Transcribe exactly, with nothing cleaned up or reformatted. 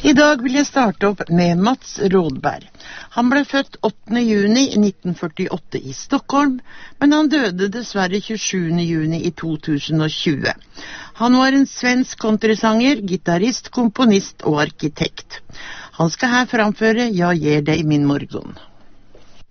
I dag vil jeg starte opp med Mats Rådberg. Han ble født åttende juni nitten førtiåtte i Stockholm, men han døde dessverre tjuesjuende juni i to tusen og tjue. Han var en svensk countrysanger, gitarist, komponist og arkitekt. Han skal her framføre «Jag ger dig min morgon».